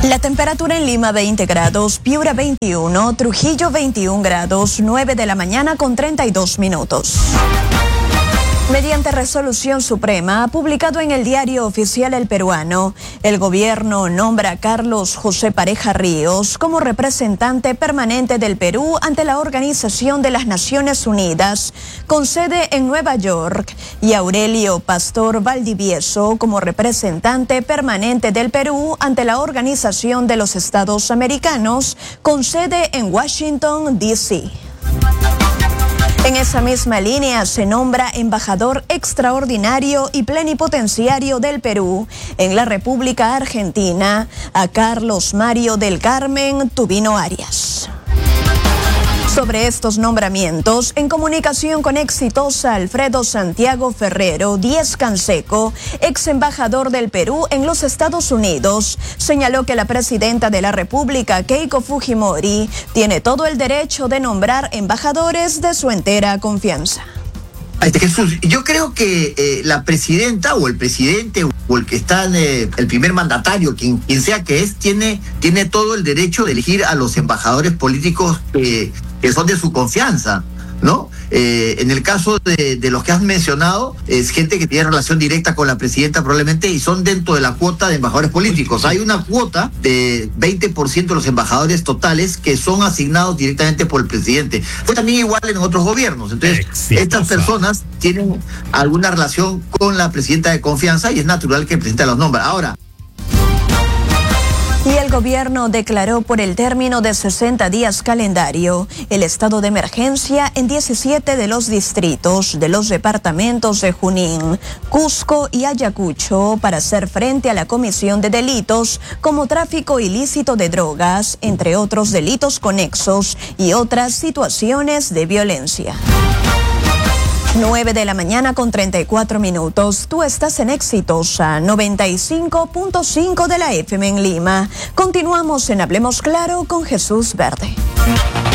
La temperatura en Lima 20 grados, Piura 21, Trujillo 21 grados, 9 de la mañana con 32 minutos. Mediante resolución suprema publicado en el Diario Oficial El Peruano, el gobierno nombra a Carlos José Pareja Ríos como representante permanente del Perú ante la Organización de las Naciones Unidas, con sede en Nueva York, y Aurelio Pastor Valdivieso como representante permanente del Perú ante la Organización de los Estados Americanos, con sede en Washington, D.C. En esa misma línea se nombra embajador extraordinario y plenipotenciario del Perú en la República Argentina a Carlos Mario del Carmen Tubino Arias. Sobre estos nombramientos, en comunicación con Exitosa, Alfredo Santiago Ferrero Díez Canseco, ex embajador del Perú en los Estados Unidos, señaló que la presidenta de la República, Keiko Fujimori, tiene todo el derecho de nombrar embajadores de su entera confianza. Jesús, yo creo que la presidenta o el presidente o el que está en el primer mandatario, quien sea que es, tiene todo el derecho de elegir a los embajadores políticos que son de su confianza, ¿no? En el caso de los que has mencionado, es gente que tiene relación directa con la presidenta probablemente y son dentro de la cuota de embajadores políticos. Hay una cuota de 20% de los embajadores totales que son asignados directamente por el presidente. Fue también igual en otros gobiernos. Entonces, estas personas tienen alguna relación con la presidenta de confianza y es natural que el presidente los nombra. Ahora, y el gobierno declaró por el término de 60 días calendario el estado de emergencia en 17 de los distritos de los departamentos de Junín, Cusco y Ayacucho para hacer frente a la comisión de delitos como tráfico ilícito de drogas, entre otros delitos conexos y otras situaciones de violencia. 9 de la mañana con 34 minutos. Tú estás en Exitosa 95.5 de la FM en Lima. Continuamos en Hablemos Claro con Jesús Verde.